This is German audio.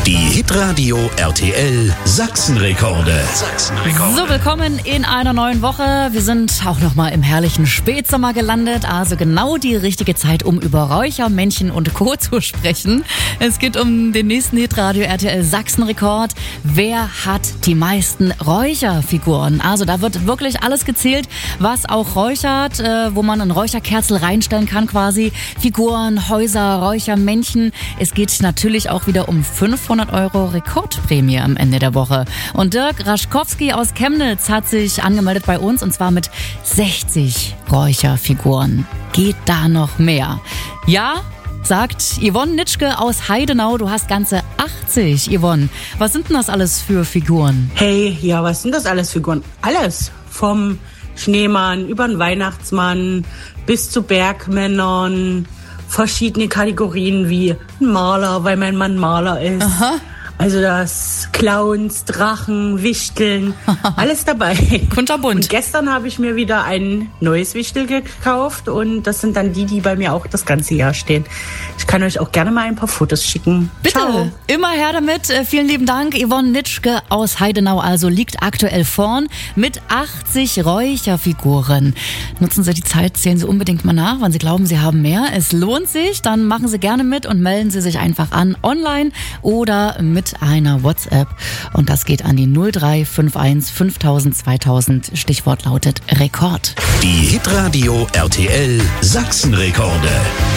Die Hitradio RTL Sachsenrekorde. So, willkommen in einer neuen Woche. Wir sind auch nochmal im herrlichen Spätsommer gelandet. Also genau die richtige Zeit, um über Räucher, Männchen und Co. zu sprechen. Es geht um den nächsten Hitradio RTL Sachsenrekord. Wer hat die meisten Räucherfiguren? Also da wird wirklich alles gezählt, was auch räuchert, wo man ein Räucherkerzel reinstellen kann quasi. Figuren, Häuser, Räuchermännchen. Es geht natürlich auch wieder um 500 € Rekordprämie am Ende der Woche. Und Dirk Raschkowski aus Chemnitz hat sich angemeldet bei uns und zwar mit 60 Räucherfiguren. Geht da noch mehr? Ja, sagt Yvonne Nitschke aus Heidenau. Du hast ganze 80, Yvonne. Was sind denn das alles für Figuren? Hey, ja, was sind das alles für Figuren? Alles. Vom Schneemann über den Weihnachtsmann bis zu Bergmännern. Verschiedene Kategorien wie ein Maler, weil mein Mann Maler ist. Aha. Also das Clowns, Drachen, Wichteln, alles dabei. Kunterbunt. Und gestern habe ich mir wieder ein neues Wichtel gekauft und das sind dann die bei mir auch das ganze Jahr stehen. Ich kann euch auch gerne mal ein paar Fotos schicken. Bitte, Ciao. Immer her damit. Vielen lieben Dank. Yvonne Nitschke aus Heidenau also liegt aktuell vorn mit 80 Räucherfiguren. Nutzen Sie die Zeit, zählen Sie unbedingt mal nach, wann Sie glauben, Sie haben mehr. Es lohnt sich, dann machen Sie gerne mit und melden Sie sich einfach an, online oder mit einer WhatsApp. Und das geht an die 0351 5000 2000. Stichwort lautet Rekord. Die Hitradio RTL Sachsenrekorde.